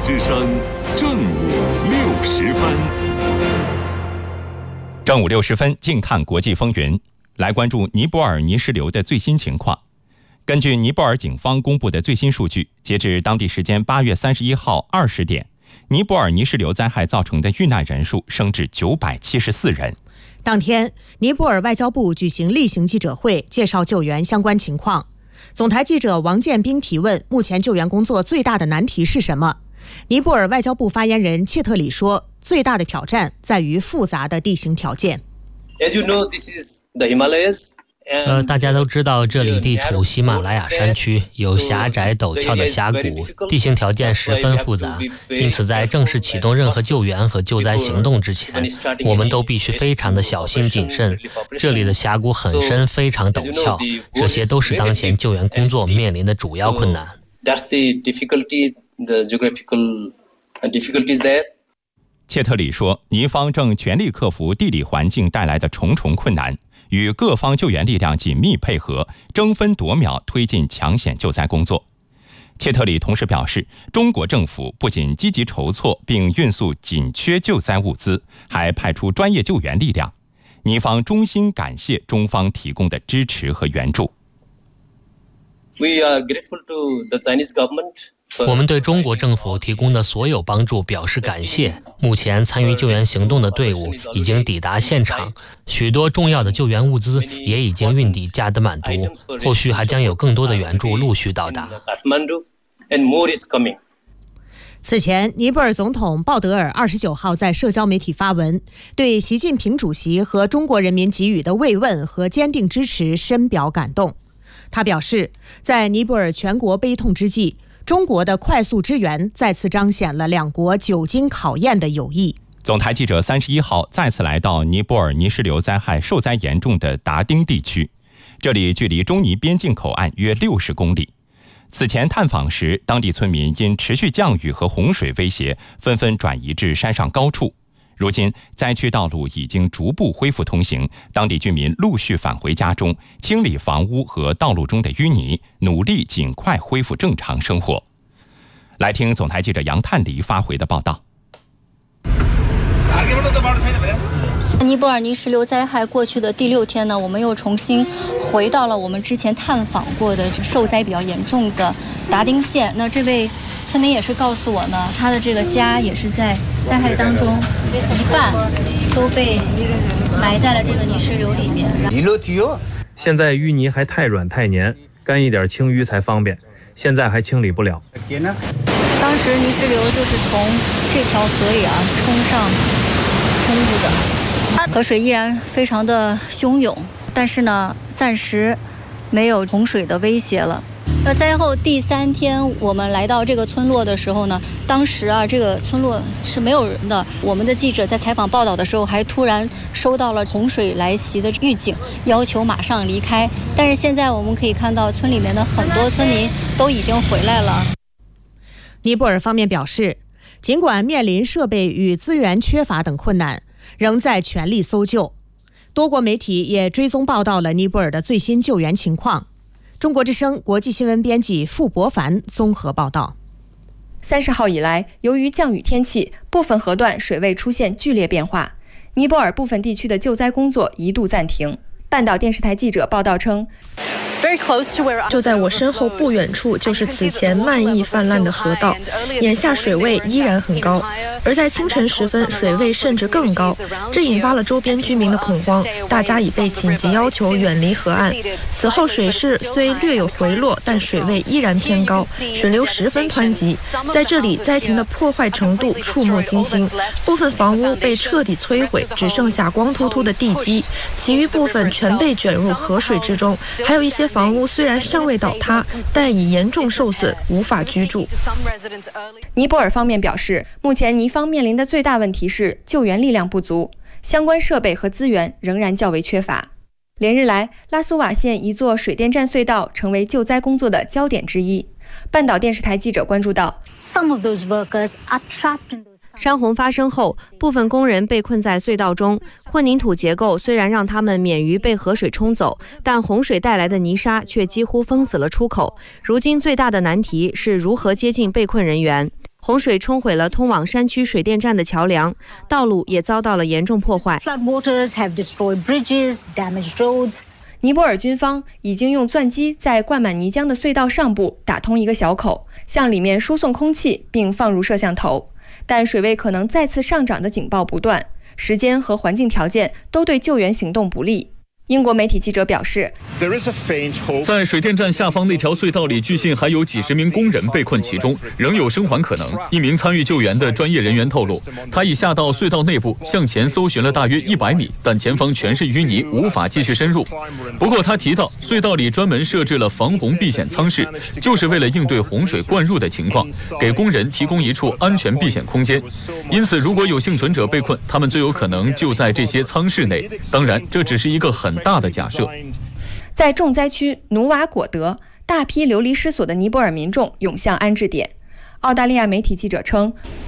之声正午60分。 正午60分，近看国际风云，来关注尼泊尔泥石流的最新情况。根据尼泊尔警方公布的最新数据，截至当地时间8月31号20点，尼泊尔泥石流灾害造成的遇难人数升至974人。 当天，尼泊尔外交部举行例行记者会，介绍救援相关情况。总台记者王建兵提问：目前救援工作最大的难题是什么？尼泊尔外交部发言人切特里说，最大的挑战在于复杂的地形条件。 大家都知道，这里地处喜马拉雅山区，有狭窄陡峭的峡谷，地形条件十分复杂，因此在正式启动任何救援和救灾行动之前，我们都必须非常的小心谨慎。这里的峡谷很深，非常陡峭，这些都是当前救援工作面临的主要困难。 切特里说，尼方正全力克服地理环境带来的重重困难，与各方救援力量紧密配合，争分夺秒推进抢险救灾工作。切特里同时表示，中国政府不仅积极筹措并运送紧缺救灾物资，还派出专业救援力量。尼方衷心感谢中方提供的支持和援助。 我们对中国政府提供的所有帮助表示感谢。目前参与救援行动的队伍已经抵达现场，许多重要的救援物资也已经运抵加德满都，后续还将有更多的援助陆续到达。 此前，尼泊尔总统鲍德尔29号在社交媒体发文，对习近平主席和中国人民给予的慰问和坚定支持深表感动。他表示，在尼泊尔全国悲痛之际，中国的快速支援再次彰显了两国久经考验的友谊。 总台记者31号再次来到尼泊尔泥石流灾害受灾严重的达丁地区，这里距离中尼边境口岸约60公里。此前探访时，当地村民因持续降雨和洪水威胁，纷纷转移至山上高处。如今，灾区道路已经逐步恢复通行，当地居民陆续返回家中，清理房屋和道路中的淤泥，努力尽快恢复正常生活。来听总台记者杨探黎发回的报道。 尼泊尔泥石流灾害过去的第6天呢，我们又重新回到了我们之前探访过的受灾比较严重的达丁县。那这位村民也是告诉我呢，他的这个家也是在灾害当中一半都被埋在了这个泥石流里面。 现在淤泥还太软太黏，干一点清淤才方便，现在还清理不了。 当时泥石流就是从这条河里冲上冲入的，河水依然非常的汹涌，但是呢，暂时没有洪水的威胁了。那灾后第3天，我们来到这个村落的时候呢，当时这个村落是没有人的。我们的记者在采访报道的时候，还突然收到了洪水来袭的预警，要求马上离开。但是现在我们可以看到，村里面的很多村民都已经回来了。 尼泊尔方面表示，尽管面临设备与资源缺乏等困难，仍在全力搜救。多国媒体也追踪报道了尼泊尔的最新救援情况。中国之声国际新闻编辑傅博凡综合报道。 30号以来，由于降雨天气，部分河段水位出现剧烈变化，尼泊尔部分地区的救灾工作一度暂停。半岛电视台记者报道称， 就在我身后不远处就是此前漫溢泛滥的河道，眼下水位依然很高，而在清晨时分水位甚至更高，这引发了周边居民的恐慌，大家已被紧急要求远离河岸。此后水势虽略有回落，但水位依然偏高，水流十分湍急，在这里灾情的破坏程度触目惊心，部分房屋被彻底摧毁，只剩下光秃秃的地基，其余部分全被卷入河水之中，还有一些房屋虽然尚未倒塌，但已严重受损，无法居住。 尼泊尔方面表示，目前尼方面临的最大问题是救援力量不足，相关设备和资源仍然较为缺乏。连日来，拉苏瓦县一座水电站隧道成为救灾工作的焦点之一。半岛电视台记者关注到， 山洪发生后，部分工人被困在隧道中，混凝土结构虽然让他们免于被河水冲走，但洪水带来的泥沙却几乎封死了出口。如今最大的难题是如何接近被困人员。洪水冲毁了通往山区水电站的桥梁，道路也遭到了严重破坏。 尼泊尔军方已经用钻机在灌满泥浆的隧道上部打通一个小口，向里面输送空气，并放入摄像头。但水位可能再次上涨的警报不断，时间和环境条件都对救援行动不利。英国媒体记者表示， 在水电站下方那条隧道里，据信还有几十名工人被困其中，仍有生还可能。一名参与救援的专业人员透露，他已下到隧道内部，向前搜寻了大约100米，但前方全是淤泥，无法继续深入。不过他提到，隧道里专门设置了防洪避险舱室，就是为了应对洪水灌入的情况，给工人提供一处安全避险空间。因此，如果有幸存者被困，他们最有可能就在这些舱室内。当然，这只是一个很大的假设。 在重灾区努瓦果德，大批流离失所的尼泊尔民众涌向安置点。澳大利亚媒体记者称，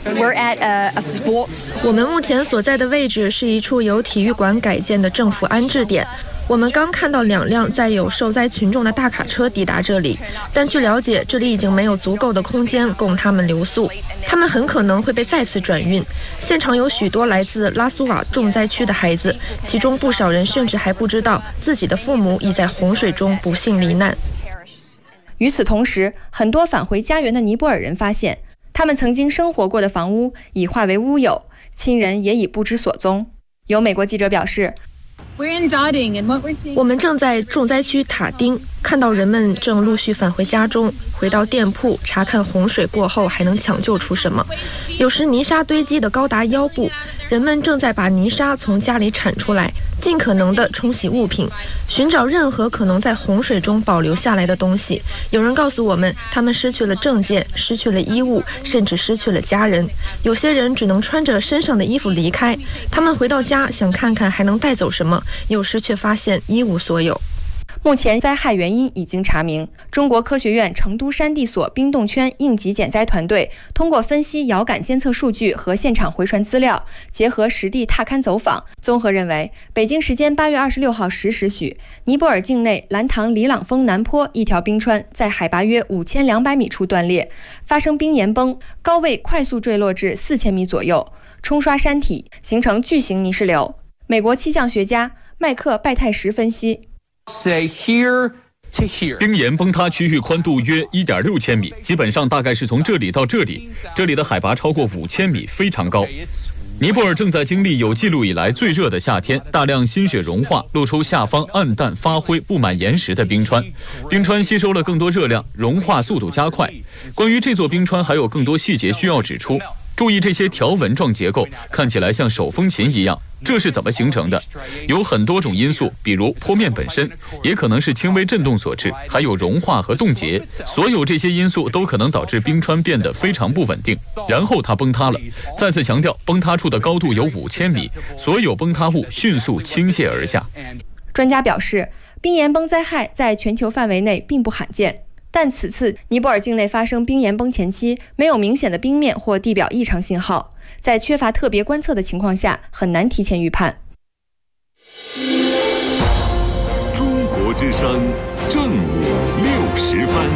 我们目前所在的位置是一处由体育馆改建的政府安置点。我们刚看到2辆载有受灾群众的大卡车抵达这里，但据了解，这里已经没有足够的空间供他们留宿，他们很可能会被再次转运。现场有许多来自拉苏瓦重灾区的孩子，其中不少人甚至还不知道自己的父母已在洪水中不幸罹难。 与此同时，很多返回家园的尼泊尔人发现，他们曾经生活过的房屋已化为乌有，亲人也已不知所踪。有美国记者表示， 我们正在重灾区塔丁，看到人们正陆续返回家中，回到店铺查看洪水过后还能抢救出什么。有时泥沙堆积的高达腰部，人们正在把泥沙从家里铲出来，尽可能地冲洗物品，寻找任何可能在洪水中保留下来的东西。有人告诉我们，他们失去了证件，失去了衣物，甚至失去了家人。有些人只能穿着身上的衣服离开，他们回到家想看看还能带走什么，有时却发现一无所有。 目前灾害原因已经查明，中国科学院成都山地所冰冻圈应急减灾团队通过分析遥感监测数据和现场回传资料，结合实地踏勘走访，综合认为，北京时间8月26号10时许，尼泊尔境内兰塘里朗峰南坡一条冰川在海拔约5200米处断裂，发生冰岩崩，高位快速坠落至4000米左右，冲刷山体，形成巨型泥石流。美国气象学家麦克拜泰什分析， 冰岩崩塌区域宽度约1.6千米，基本上大概是从这里到这里，这里的海拔超过5000米，非常高。尼泊尔正在经历有记录以来最热的夏天，大量新雪融化，露出下方暗淡发灰、布满岩石的冰川。冰川吸收了更多热量，融化速度加快。关于这座冰川还有更多细节需要指出。注意这些条纹状结构，看起来像手风琴一样，这是怎么形成的？有很多种因素，比如坡面本身，也可能是轻微震动所致，还有融化和冻结。所有这些因素都可能导致冰川变得非常不稳定，然后它崩塌了。再次强调，崩塌处的高度有5000米，所有崩塌物迅速倾泻而下。 专家表示，冰岩崩灾害在全球范围内并不罕见。但此次尼泊尔境内发生冰岩崩前期没有明显的冰面或地表异常信号，在缺乏特别观测的情况下，很难提前预判。 中国之声正午60分。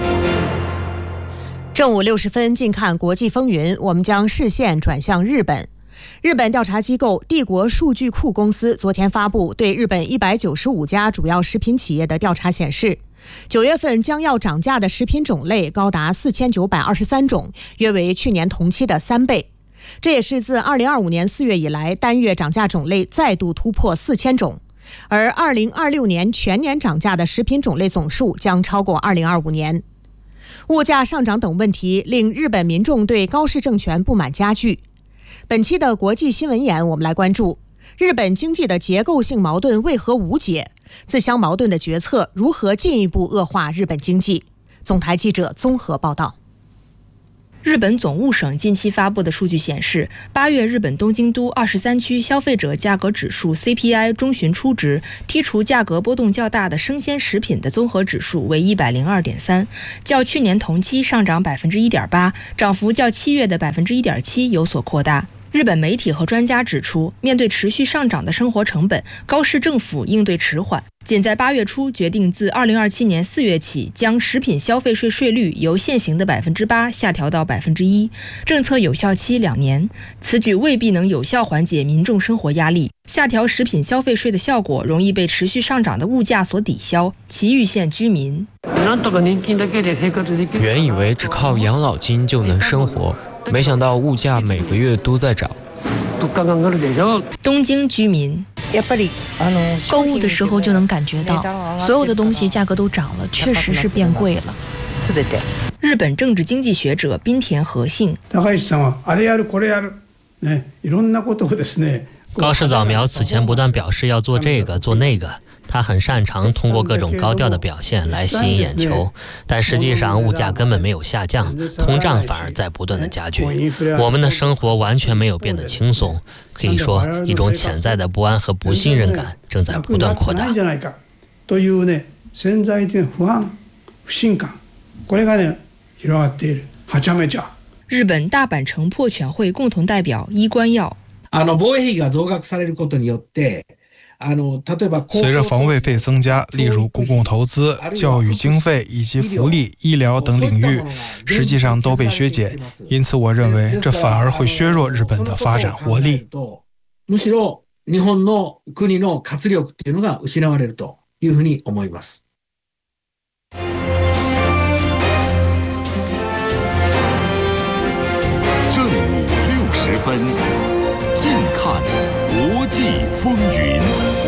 正午60分，近看国际风云，我们将视线转向日本。日本调查机构帝国数据库公司昨天发布对日本195家主要食品企业的调查显示，9月份将要涨价的食品种类高达4923种，约为去年同期的3倍。这也是自2025年4月以来单月涨价种类再度突破4000种，而2026年全年涨价的食品种类总数将超过2025年。物价上涨等问题令日本民众对高市政权不满加剧。本期的国际新闻眼，我们来关注日本经济的结构性矛盾为何无解，自相矛盾的决策如何进一步恶化日本经济。总台记者综合报道。 日本总务省近期发布的数据显示，8月日本东京都23区消费者价格指数 CPI 中旬初值，剔除价格波动较大的生鲜食品的综合指数为102.3，较去年同期上涨1.8%，涨幅较7月的1.7%有所扩大。日本媒体和专家指出，面对持续上涨的生活成本，高市政府应对迟缓，仅在8月初决定自2027年4月起将食品消费税税率由现行的8%下调到1%，政策有效期2年。此举未必能有效缓解民众生活压力，下调食品消费税的效果容易被持续上涨的物价所抵消。埼玉县居民原以为只靠养老金就能生活，没想到物价每个月都在涨。 东京居民购物的时候就能感觉到，所有的东西价格都涨了，确实是变贵了。 日本政治经济学者滨田和信， 高市早苗此前不断表示要做这个做那个，他很擅长通过各种高调的表现来吸引眼球，但实际上物价根本没有下降，通胀反而在不断的加剧。我们的生活完全没有变得轻松，可以说一种潜在的不安和不信任感正在不断扩大。 日本大阪城破犬会共同代表伊关耀， 随着防卫费增加，例如公共投资、教育经费以及福利、医疗等领域，实际上都被削减，因此我认为这反而会削弱日本的发展活力。 むしろ日本の国の活力っていうのが失われるというふうに思います。 正午60分，近看国际风云。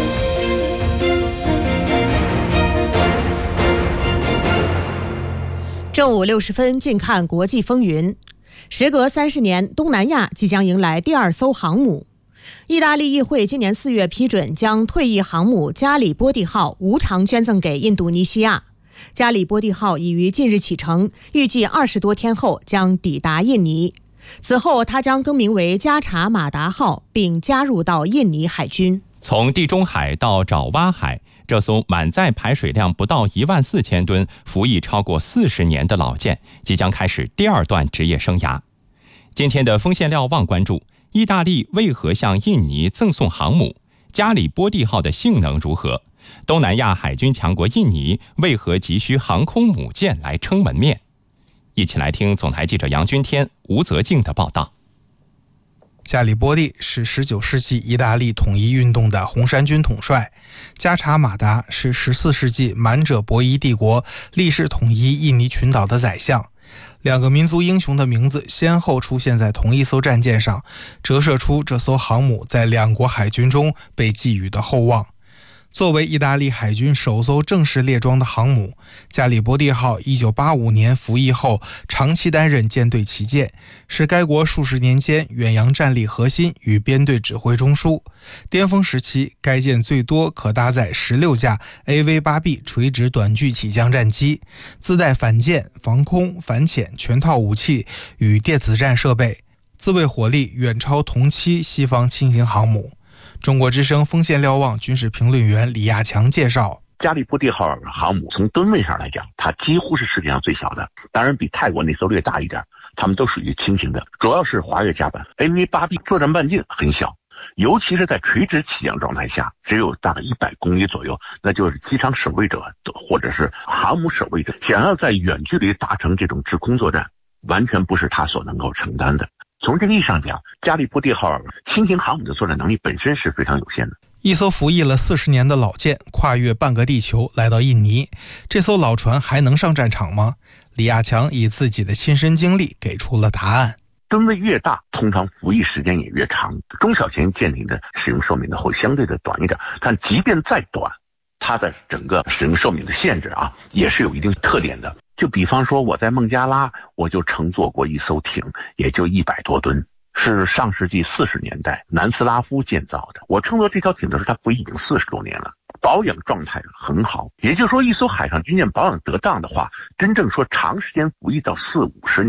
正午60分，近看国际风云。时隔30年，东南亚即将迎来第2艘航母。意大利议会今年4月批准将退役航母加里波第号无偿捐赠给印度尼西亚。加里波第号已于近日启程，预计20多天后将抵达印尼。此后，它将更名为加查马达号，并加入到印尼海军。 从地中海到爪哇海，这艘满载排水量不到14000吨、服役超过40年的老舰，即将开始第2段职业生涯。今天的锋线瞭望关注：意大利为何向印尼赠送航母？加里波第号的性能如何？东南亚海军强国印尼为何急需航空母舰来撑门面？一起来听总台记者杨君天、吴泽静的报道。 加里波第是19世纪意大利统一运动的红衫军统帅，加查马达是14世纪满者伯夷帝国历世统一印尼群岛的宰相。2个民族英雄的名字先后出现在同一艘战舰上，折射出这艘航母在2国海军中被寄予的厚望。作为意大利海军首艘正式列装的航母，加里波第号1985年服役后长期担任舰队旗舰，是该国数十年间远洋战力核心与编队指挥中枢。巅峰时期，该舰最多可搭载16架 AV-8B 垂直短距起降战机，自带反舰、防空、反潜全套武器与电子战设备，自卫火力远超同期西方轻型航母。中国之声锋线瞭望军事评论员李亚强介绍， 加里波第号航母从吨位上来讲，它几乎是世界上最小的，当然比泰国那艘略大一点，它们都属于轻型的，主要是滑跃甲板。AV-8B 作战半径很小，尤其是在垂直起降状态下，只有大概100公里左右，那就是机场守卫者或者是航母守卫者想要在远距离达成这种制空作战，完全不是他所能够承担的。从这个意义上讲，加里波第号轻型航母的作战能力本身是非常有限的。 一艘服役了40年的老舰跨越半个地球来到印尼，这艘老船还能上战场吗？李亚强以自己的亲身经历给出了答案。 吨位越大，通常服役时间也越长，中小型舰艇的使用寿命呢会相对的短一点，但即便再短，它的整个使用寿命的限制也是有一定特点的。就比方说我在孟加拉，我就乘坐过一艘艇，也就100多吨，是上世纪40年代南斯拉夫建造的。我乘坐这条艇的时候，它服役已经40多年了，保养状态很好。也就是说，一艘海上军舰保养得当的话，真正说长时间服役到40-50年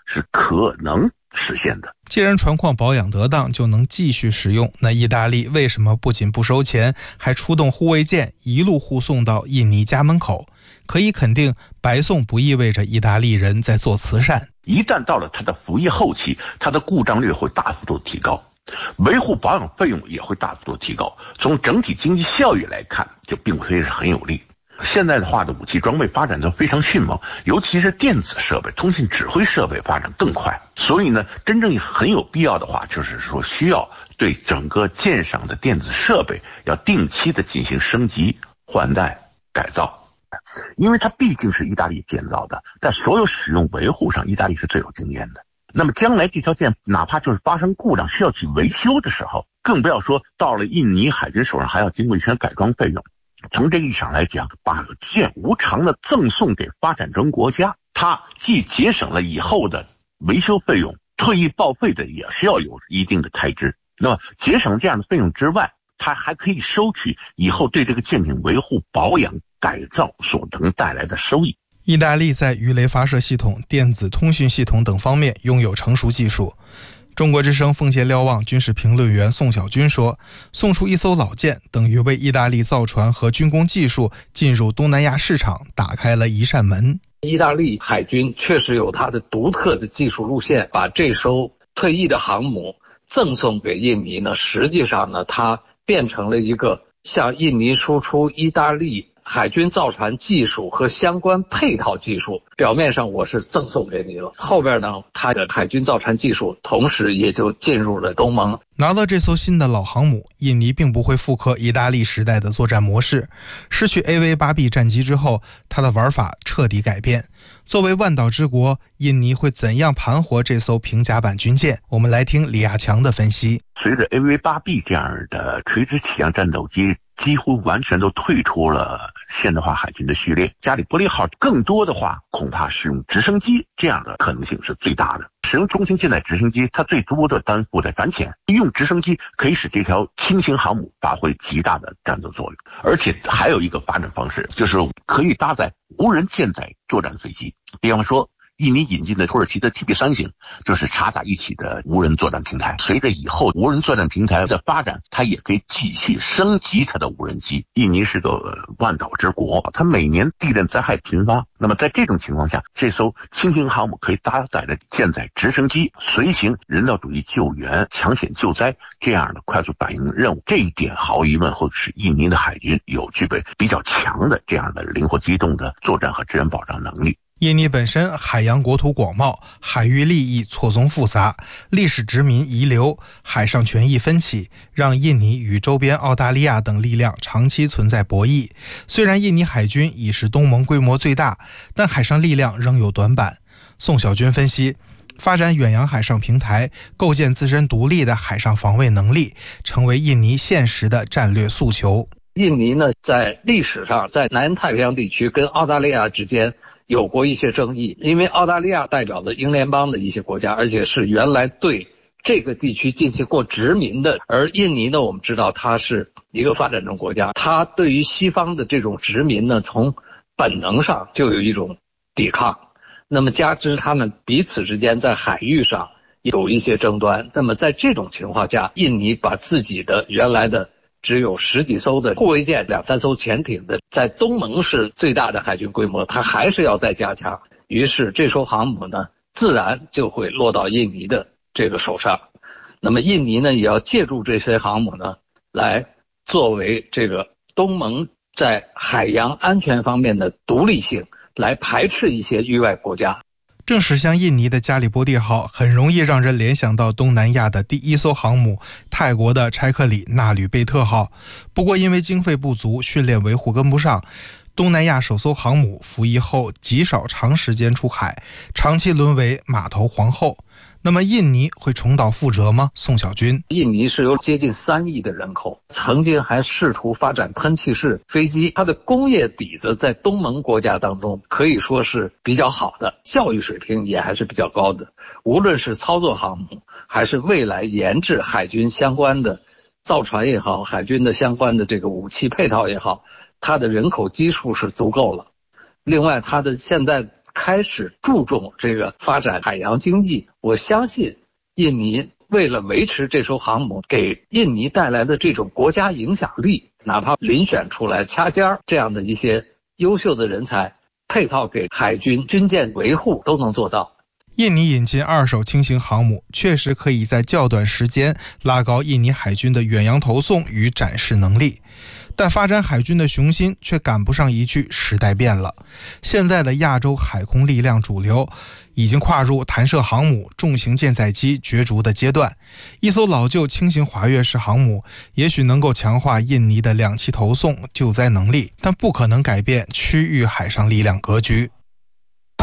是可能实现的。 既然船矿保养得当就能继续使用，那意大利为什么不仅不收钱，还出动护卫舰一路护送到印尼家门口？可以肯定，白送不意味着意大利人在做慈善。 一旦到了它的服役后期，它的故障率会大幅度提高，维护保养费用也会大幅度提高。从整体经济效益来看，就并非是很有利。现代化的武器装备发展得非常迅猛，尤其是电子设备、通信指挥设备发展更快。所以呢，真正很有必要的话，就是说需要对整个舰上的电子设备要定期的进行升级、换代、改造。因为它毕竟是意大利建造的，在所有使用维护上，意大利是最有经验的。那么将来这条舰哪怕就是发生故障需要去维修的时候，更不要说到了印尼海军手上还要经过一些改装费用。从这个意义上来讲，把舰无偿的赠送给发展中国家，它既节省了以后的维修费用，退役报废的也是要有一定的开支。那么节省这样的费用之外，它还可以收取以后对这个舰艇维护、保养、改造所能带来的收益。 意大利在鱼雷发射系统、电子通讯系统等方面拥有成熟技术。中国之声奉献瞭望军事评论员宋小军说，送出一艘老舰等于为意大利造船和军工技术进入东南亚市场打开了一扇门。 意大利海军确实有它的独特的技术路线，把这艘退役的航母赠送给印尼呢，实际上呢，它变成了一个向印尼输出意大利海军造船技术和相关配套技术。表面上我是赠送给你了，后边呢，它的海军造船技术同时也就进入了东盟。 拿到这艘新的老航母，印尼并不会复刻意大利时代的作战模式。失去 AV-8B 战机之后，它的玩法彻底改变。作为万岛之国，印尼会怎样盘活这艘平甲板军舰？我们来听李亚强的分析。 随着 AV-8B 这样的垂直起降战斗机几乎完全都退出了现代化海军的序列，加里波利号更多的话恐怕是用直升机，这样的可能性是最大的。使用中型舰载直升机，它最多的担负在船潜，用直升机可以使这条轻型航母发挥极大的战斗作用。而且还有一个发展方式，就是可以搭载无人舰载作战飞机，比方说印尼引进的土耳其的 TB3 型，就是插在一起的无人作战平台。随着以后无人作战平台的发展，它也可以继续升级它的无人机。印尼是个万岛之国，它每年地震灾害频发，那么在这种情况下，这艘轻型航母可以搭载的舰载直升机，随行人道主义救援、抢险救灾这样的快速反应任务。这一点毫无疑问会使印尼的海军有具备比较强的这样的灵活机动的作战和治安保障能力。 印尼本身海洋国土广袤，海域利益错综复杂，历史殖民遗留、海上权益分歧，让印尼与周边澳大利亚等力量长期存在博弈。虽然印尼海军已是东盟规模最大，但海上力量仍有短板。宋小军分析，发展远洋海上平台，构建自身独立的海上防卫能力，成为印尼现实的战略诉求。 印尼呢，在历史上在南太平洋地区跟澳大利亚之间有过一些争议，因为澳大利亚代表了英联邦的一些国家，而且是原来对这个地区进行过殖民的。而印尼呢，我们知道它是一个发展中国家，它对于西方的这种殖民呢，从本能上就有一种抵抗。那么加之他们彼此之间在海域上有一些争端，那么在这种情况下，印尼把自己的原来的只有10几艘的护卫舰、2、3艘潜艇的，在东盟是最大的海军规模，它还是要再加强。于是这艘航母呢，自然就会落到印尼的这个手上。那么印尼呢，也要借助这些航母呢，来作为这个东盟在海洋安全方面的独立性，来排斥一些域外国家。 正是像印尼的加里波第号，很容易让人联想到东南亚的第一艘航母泰国的柴克里纳吕贝特号。不过因为经费不足，训练维护跟不上，东南亚首艘航母服役后极少长时间出海，长期沦为码头皇后。那么印尼会重蹈覆辙吗？宋小军， 印尼是有接近3亿的人口，曾经还试图发展喷气式飞机，它的工业底子在东盟国家当中可以说是比较好的，教育水平也还是比较高的。无论是操作航母，还是未来研制海军相关的造船也好，海军的相关的这个武器配套也好，它的人口基数是足够了。另外它的现在开始注重这个发展海洋经济。我相信印尼为了维持这艘航母给印尼带来的这种国家影响力，哪怕遴选出来掐尖这样的一些优秀的人才，配套给海军军舰维护都能做到。 印尼引进2艘轻型航母，确实可以在较短时间拉高印尼海军的远洋投送与展示能力，但发展海军的雄心却赶不上一句时代变了。现在的亚洲海空力量主流已经跨入弹射航母、重型舰载机角逐的阶段，一艘老旧轻型滑跃式航母也许能够强化印尼的两栖投送救灾能力，但不可能改变区域海上力量格局。